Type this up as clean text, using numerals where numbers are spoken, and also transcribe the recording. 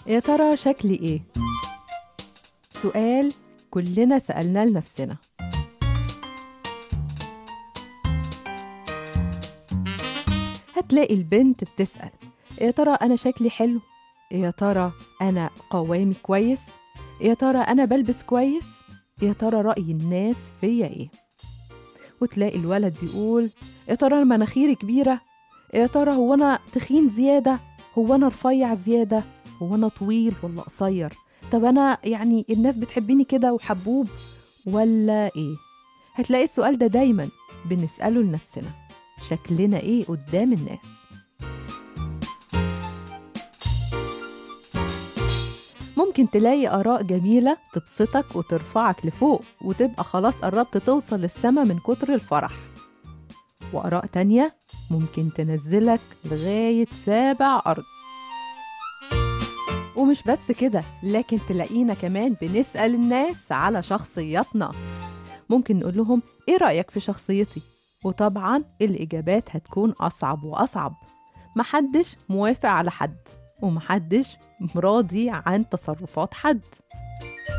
يا ترى شكلي إيه؟ سؤال كلنا سألنا لنفسنا. هتلاقي البنت بتسأل: يا ترى أنا شكلي حلو؟ يا ترى أنا قوامي كويس؟ يا ترى أنا بلبس كويس؟ يا ترى رأي الناس فيا إيه؟ وتلاقي الولد بيقول: يا ترى أنا مناخيري كبيرة؟ يا ترى هو أنا تخين زيادة؟ هو أنا رفيع زيادة؟ هو أنا طويل ولا قصير؟ طب أنا يعني الناس بتحبيني كده وحبوب ولا إيه؟ هتلاقي السؤال ده دايما بنسأله لنفسنا: شكلنا إيه قدام الناس؟ ممكن تلاقي آراء جميلة تبسطك وترفعك لفوق وتبقى خلاص قربت توصل للسما من كتر الفرح، وآراء تانية ممكن تنزلك لغاية 7 أرض. ومش بس كده، لكن تلاقينا كمان بنسأل الناس على شخصياتنا. ممكن نقول لهم: إيه رأيك في شخصيتي؟ وطبعا الإجابات هتكون أصعب وأصعب. محدش موافق على حد، ومحدش راضي عن تصرفات حد.